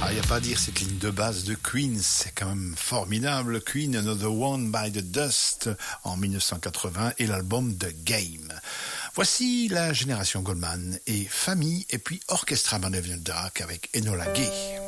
Ah, y a pas à dire, cette ligne de base de Queen, c'est quand même formidable. Queen, Another One by the Dust, en 1980, et l'album The Game. Voici la génération Goldman et Famille, et puis Orchestra Man of the Dark avec Enola Gay.